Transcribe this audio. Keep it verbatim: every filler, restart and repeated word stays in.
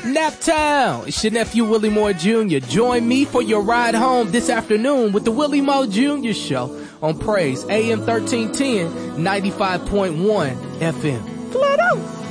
Naptown, it's your nephew Willie Moore Junior Join me for your ride home this afternoon with the Willie Moore Junior Show on Praise A M thirteen ten, ninety-five point one F M. Flat out.